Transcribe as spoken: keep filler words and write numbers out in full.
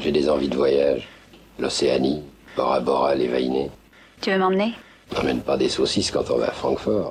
J'ai des envies de voyage. L'Océanie, Bora Bora, les Vainés. Tu veux m'emmener? N'emmène pas des saucisses quand on va à Francfort.